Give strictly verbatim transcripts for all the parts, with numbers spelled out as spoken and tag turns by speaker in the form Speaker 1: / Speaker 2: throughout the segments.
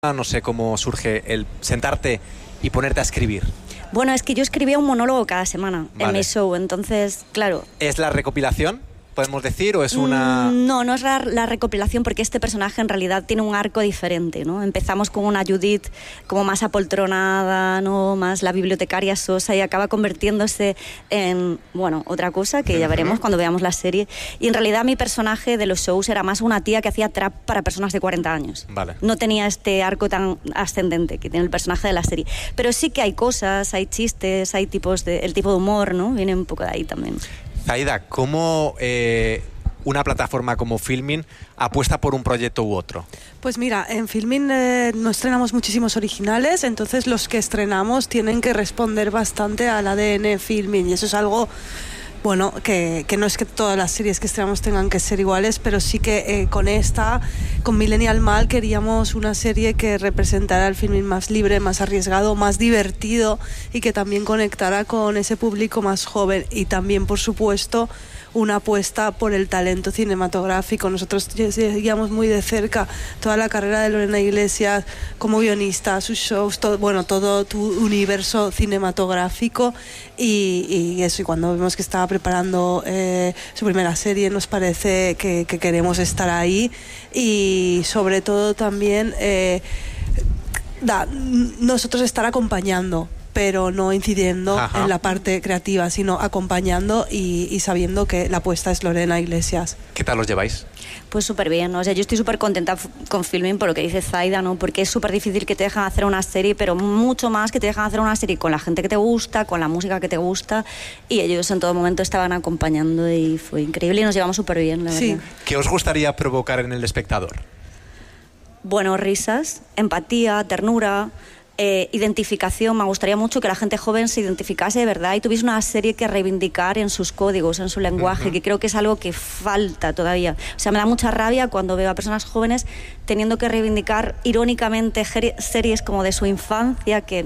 Speaker 1: No sé cómo surge el sentarte y ponerte a escribir.
Speaker 2: Bueno, es que yo escribía un monólogo cada semana vale. en mi show, entonces, claro.
Speaker 1: ¿Es la recopilación, podemos decir, o es una...?
Speaker 2: No, no es la, la recopilación, porque este personaje en realidad tiene un arco diferente, ¿no? Empezamos con una Judith como más apoltronada, ¿no? Más la bibliotecaria sosa, y acaba convirtiéndose en, bueno, otra cosa que ya veremos cuando veamos la serie. Y en realidad mi personaje de los shows era más una tía que hacía trap para personas de cuarenta años.
Speaker 1: Vale.
Speaker 2: No tenía este arco tan ascendente que tiene el personaje de la serie. Pero sí que hay cosas, hay chistes, hay tipos de... El tipo de humor, ¿no? Viene un poco de ahí también.
Speaker 1: Zaida, ¿cómo eh, una plataforma como Filmin apuesta por un proyecto u otro?
Speaker 3: Pues mira, en Filmin eh, no estrenamos muchísimos originales, entonces los que estrenamos tienen que responder bastante al A D N Filmin, y eso es algo... Bueno, que, que no es que todas las series que estrenamos tengan que ser iguales, pero sí que eh, con esta, con Millennial Mal, queríamos una serie que representara el filming más libre, más arriesgado, más divertido, y que también conectara con ese público más joven. Y también, por supuesto, una apuesta por el talento cinematográfico. Nosotros seguíamos muy de cerca toda la carrera de Lorena Iglesias como guionista, sus shows, todo, bueno, todo tu universo cinematográfico, y, y eso, y cuando vimos que estaba preparando eh, su primera serie, nos parece que, que queremos estar ahí, y sobre todo también eh, da, nosotros estar acompañando, pero no incidiendo Ajá. en la parte creativa, sino acompañando y, y sabiendo que la apuesta es Lorena Iglesias.
Speaker 1: ¿Qué tal los lleváis?
Speaker 2: Pues súper bien, o sea, yo estoy súper contenta con Filmin por lo que dice Zaida, ¿no? Porque es súper difícil que te dejan hacer una serie, pero mucho más que te dejan hacer una serie con la gente que te gusta, con la música que te gusta, y ellos en todo momento estaban acompañando y fue increíble y nos llevamos súper bien, la
Speaker 3: sí.
Speaker 2: verdad.
Speaker 1: ¿Qué os gustaría provocar en el espectador?
Speaker 2: Bueno, risas, empatía, ternura... Eh, identificación. Me gustaría mucho que la gente joven se identificase de verdad y tuviese una serie que reivindicar en sus códigos, en su lenguaje, uh-huh. que creo que es algo que falta todavía. O sea, me da mucha rabia cuando veo a personas jóvenes teniendo que reivindicar irónicamente series como de su infancia, que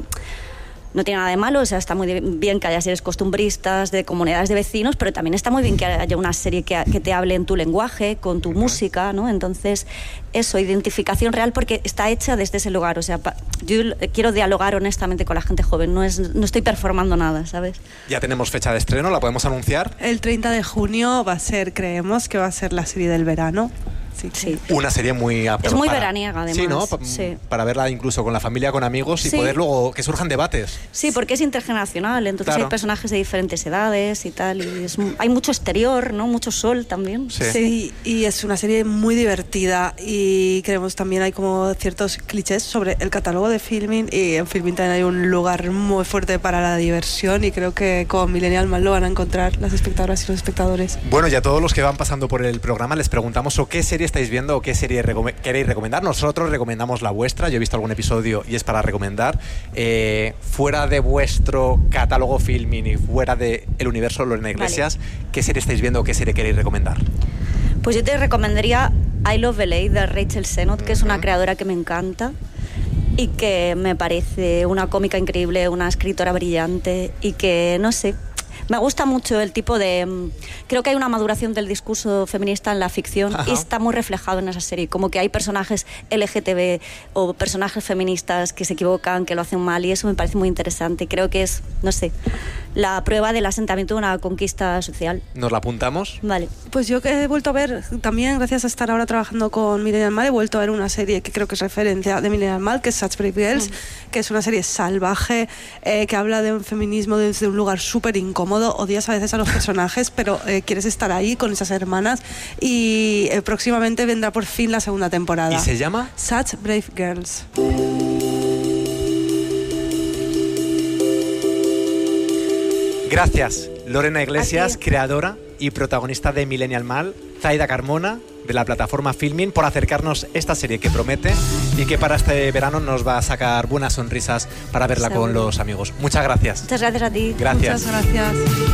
Speaker 2: no tiene nada de malo, o sea, está muy bien que haya series costumbristas de comunidades de vecinos, pero también está muy bien que haya una serie que, que te hable en tu lenguaje, con tu uh-huh. música, ¿no? Entonces, eso, identificación real, porque está hecha desde ese lugar. O sea, yo quiero dialogar honestamente con la gente joven, no, es, no estoy performando nada, ¿sabes?
Speaker 1: Ya tenemos fecha de estreno, ¿la podemos anunciar?
Speaker 3: El treinta de junio va a ser, creemos que va a ser la serie del verano. Sí,
Speaker 2: sí.
Speaker 1: Una serie muy...
Speaker 2: Es muy para, veraniega, además.
Speaker 1: Sí, ¿no? Pa-
Speaker 2: sí.
Speaker 1: Para verla incluso con la familia, con amigos, y sí. poder luego que surjan debates.
Speaker 2: Sí, porque es intergeneracional, entonces
Speaker 1: claro.
Speaker 2: hay personajes de diferentes edades y tal, y es, hay mucho exterior, ¿no? Mucho sol también.
Speaker 3: Sí. sí, y es una serie muy divertida, y creemos también hay como ciertos clichés sobre el catálogo de Filmin, y en Filmin también hay un lugar muy fuerte para la diversión, y creo que con Millennial Man lo van a encontrar las espectadoras y los espectadores.
Speaker 1: Bueno, y a todos los que van pasando por el programa les preguntamos o qué serie estáis viendo o qué serie recom- queréis recomendar. Nosotros recomendamos la vuestra, yo he visto algún episodio y es para recomendar. Eh, fuera de vuestro catálogo Filmin y fuera del universo Lorena Iglesias, vale. ¿qué serie estáis viendo o qué serie queréis recomendar?
Speaker 2: Pues yo te recomendaría I Love L A de Rachel Sennott, que uh-huh. es una creadora que me encanta y que me parece una cómica increíble, una escritora brillante, y que, no sé, me gusta mucho el tipo de... Creo que hay una maduración del discurso feminista en la ficción. Ajá. Y está muy reflejado en esa serie. Como que hay personajes L G T B o personajes feministas que se equivocan, que lo hacen mal, y eso me parece muy interesante. Creo que es, no sé, la prueba del asentamiento de una conquista social.
Speaker 1: ¿Nos la apuntamos?
Speaker 2: Vale.
Speaker 3: Pues yo que he vuelto a ver, también gracias a estar ahora trabajando con Millennial Mal, he vuelto a ver una serie que creo que es referencia de Millennial Mal, que es Such Brave Girls, mm. que es una serie salvaje, eh, que habla de un feminismo desde un lugar súper incómodo. Odias a veces a los personajes, pero eh, quieres estar ahí con esas hermanas, y eh, próximamente vendrá por fin la segunda temporada.
Speaker 1: ¿Y se llama?
Speaker 3: Such Brave Girls.
Speaker 1: Gracias, Lorena Iglesias, creadora y protagonista de Millennial Mal, Zaida Carmona, de la plataforma Filmin, por acercarnos esta serie que promete y que para este verano nos va a sacar buenas sonrisas para verla Seguro. Con los amigos. Muchas gracias.
Speaker 2: Muchas gracias a ti.
Speaker 1: Gracias.
Speaker 3: Muchas gracias.